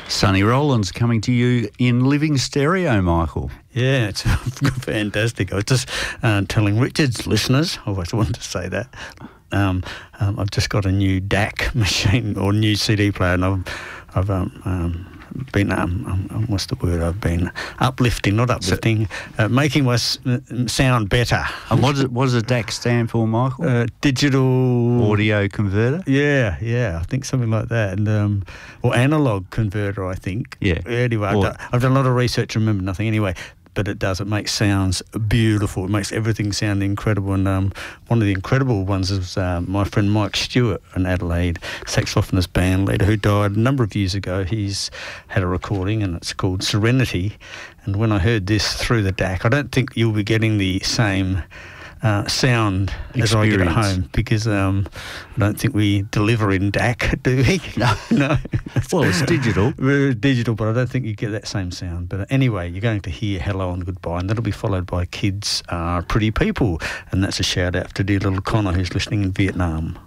Sonny Rollins coming to you in living stereo, Michael. Yeah, it's fantastic. I was just telling Richard's listeners, I always wanted to say that, I've just got a new DAC machine or new CD player, and I've been, what's the word? I've been uplifting, not uplifting, making my sound better. And what does a DAC stand for, Michael? Digital audio converter. Yeah, I think something like that, and or analog converter, I think. Yeah. Anyway, I've done a lot of research, remember nothing. Anyway, but it does. It makes sounds beautiful. It makes everything sound incredible. And one of the incredible ones is my friend Mike Stewart, an Adelaide saxophonist band leader who died a number of years ago. He's had a recording, and it's called Serenity. And when I heard this through the DAC, I don't think you'll be getting the same sound as I get at home, because I don't think we deliver in DAC, do we? No. Well, it's digital. Digital, but I don't think you get that same sound. But anyway, you're going to hear Hello and Goodbye, and that'll be followed by Kids Are Pretty People, and that's a shout out to dear little Connor who's listening in Vietnam.